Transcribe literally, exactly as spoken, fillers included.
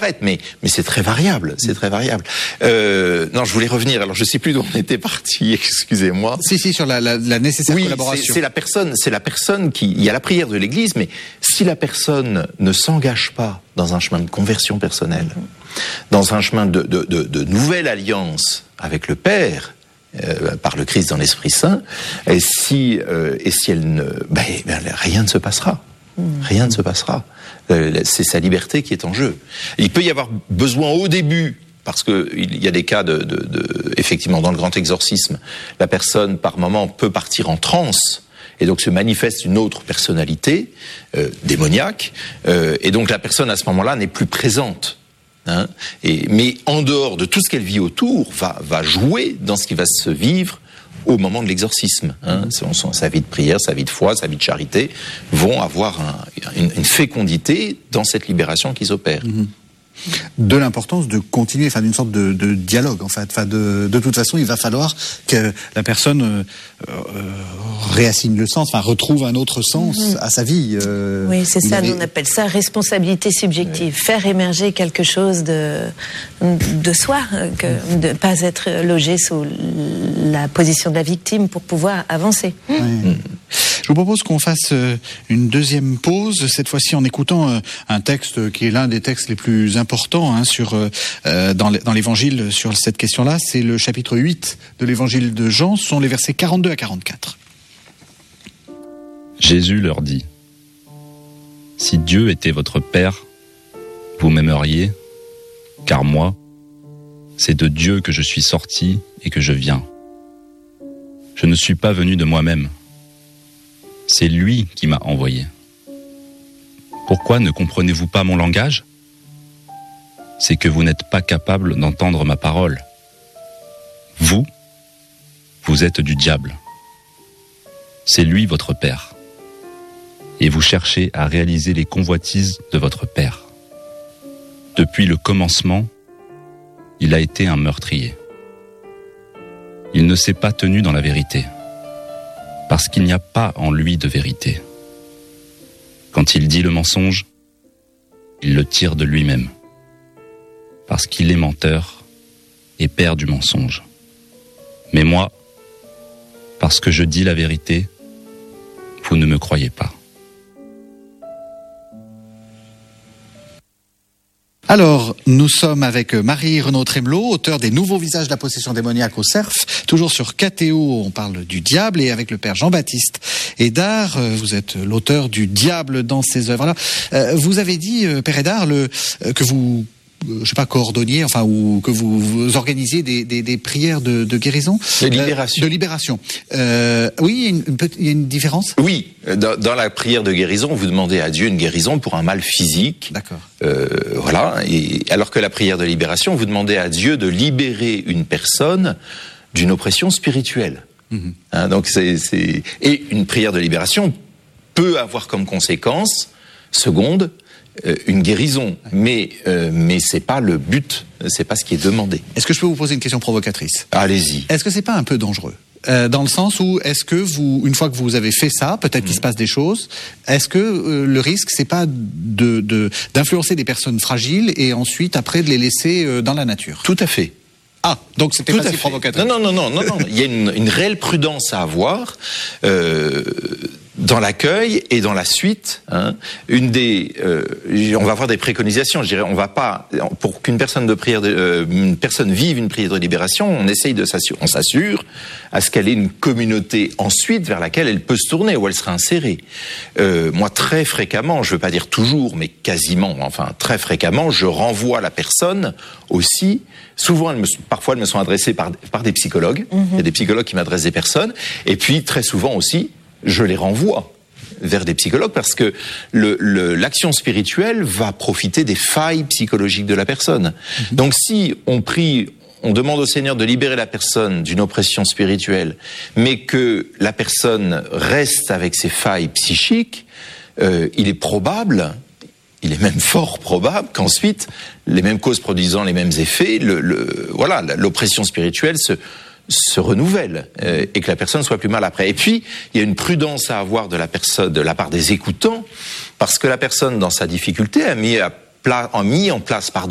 apparaître, mais mais c'est très variable, c'est très variable. Euh, non, je voulais revenir. Alors je sais plus d'où on était parti. Excusez-moi. Si si sur la, la, la nécessaire oui, collaboration. C'est, c'est la personne, c'est la personne qui. Il y a la prière de l'Église, mais si la personne ne s'engage pas dans un chemin de conversion personnelle, dans un chemin de de de, de nouvelle alliance avec le Père. Euh, par le Christ dans l'Esprit Saint, et si euh, et si elle ne, ben, ben rien ne se passera, rien ne se passera. Euh, c'est sa liberté qui est en jeu. Il peut y avoir besoin au début, parce que il y a des cas de, de, de effectivement dans le grand exorcisme, la personne par moment peut partir en transe. Et donc se manifeste une autre personnalité euh, démoniaque, euh, et donc la personne à ce moment-là n'est plus présente. Hein, et, mais en dehors de tout ce qu'elle vit autour, va, va jouer dans ce qui va se vivre au moment de l'exorcisme. Hein. Son, son, sa vie de prière, sa vie de foi, sa vie de charité vont avoir un, une, une fécondité dans cette libération qui s'opère. Mmh. De l'importance de continuer, enfin d'une sorte de, de dialogue en fait. Enfin de, de toute façon, il va falloir que la personne euh, euh, réassigne le sens, enfin retrouve un autre sens mmh. à sa vie. Euh, oui, c'est ça. avait... Nous on appelle ça responsabilité subjective. Oui. Faire émerger quelque chose de de soi, que de pas être logé sous la position de la victime pour pouvoir avancer. Oui. Mmh. Je vous propose qu'on fasse une deuxième pause, cette fois-ci en écoutant un texte qui est l'un des textes les plus importants hein, sur, euh, dans l'Évangile sur cette question-là. C'est le chapitre huit de l'Évangile de Jean, ce sont les versets quarante-deux à quarante-quatre. Jésus leur dit : « Si Dieu était votre Père, vous m'aimeriez, car moi, c'est de Dieu que je suis sorti et que je viens. Je ne suis pas venu de moi-même. C'est lui qui m'a envoyé. Pourquoi ne comprenez-vous pas mon langage ? C'est que vous n'êtes pas capable d'entendre ma parole. Vous, vous êtes du diable. C'est lui votre père. Et vous cherchez à réaliser les convoitises de votre père. Depuis le commencement, il a été un meurtrier. Il ne s'est pas tenu dans la vérité. Parce qu'il n'y a pas en lui de vérité. Quand il dit le mensonge, il le tire de lui-même. Parce qu'il est menteur et père du mensonge. Mais moi, parce que je dis la vérité, vous ne me croyez pas. Alors, nous sommes avec Marie Renaud Trémelot, auteure des Nouveaux visages de la possession démoniaque au Cerf, toujours sur K T O, on parle du diable, et avec le père Jean-Baptiste Hédard, vous êtes l'auteur du diable dans ses œuvres. Alors, vous avez dit, père Hédard, le, que vous, je sais pas, coordonniez, enfin, ou que vous, vous organisiez des, des, des prières de, de guérison, de libération. Euh, de libération. Euh, oui, il y, a une, il y a une différence. Oui, dans, dans la prière de guérison, vous demandez à Dieu une guérison pour un mal physique. D'accord. Euh, voilà. Et alors que la prière de libération, vous demandez à Dieu de libérer une personne d'une oppression spirituelle. Mmh. Hein, donc c'est, c'est et une prière de libération peut avoir comme conséquence seconde euh, une guérison, mais euh, mais c'est pas le but, c'est pas ce qui est demandé. Est-ce que je peux vous poser une question provocatrice ? Allez-y. Est-ce que c'est pas un peu dangereux ? Euh, dans le sens où, est-ce que vous, une fois que vous avez fait ça, peut-être mmh. qu'il se passe des choses, est-ce que euh, le risque, c'est pas de, de, d'influencer des personnes fragiles et ensuite, après, de les laisser euh, dans la nature ? Tout à fait. Ah, donc c'était Tout pas à si fait. provocateur. Non, non, non, non, non, non. Il y a une, une réelle prudence à avoir euh, dans l'accueil et dans la suite. Hein. Une des, euh, on va avoir des préconisations. Je dirais, on va pas, pour qu'une personne de prière, de, euh, une personne vive une prière de libération, on essaye de s'assurer, on s'assure à ce qu'elle ait une communauté ensuite vers laquelle elle peut se tourner, où elle sera insérée. Euh, moi, très fréquemment, je veux pas dire toujours, mais quasiment, enfin très fréquemment, je renvoie la personne aussi. Souvent, elles me, parfois, elles me sont adressées par, par des psychologues. Mm-hmm. Il y a des psychologues qui m'adressent des personnes. Et puis, très souvent aussi, je les renvoie vers des psychologues parce que le, le, l'action spirituelle va profiter des failles psychologiques de la personne. Mm-hmm. Donc, si on prie, on demande au Seigneur de libérer la personne d'une oppression spirituelle, mais que la personne reste avec ses failles psychiques, euh, il est probable... Il est même fort probable qu'ensuite, les mêmes causes produisant les mêmes effets, le, le, voilà, l'oppression spirituelle se, se renouvelle euh, et que la personne soit plus mal après. Et puis, il y a une prudence à avoir de la personne, de la part des écoutants, parce que la personne, dans sa difficulté, a mis, à pla, a mis en place, pardon,